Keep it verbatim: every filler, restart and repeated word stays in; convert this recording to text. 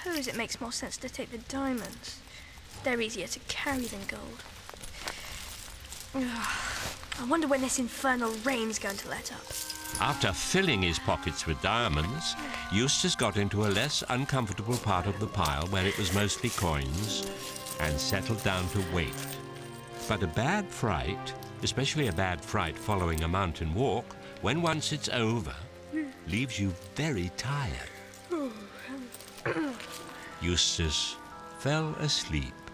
suppose it makes more sense to take the diamonds. They're easier to carry than gold. I wonder when this infernal rain's going to let up. After filling his pockets with diamonds, Eustace got into a less uncomfortable part of the pile where it was mostly coins and settled down to wait. But a bad fright, especially a bad fright following a mountain walk, when once it's over, leaves you very tired. Eustace fell asleep.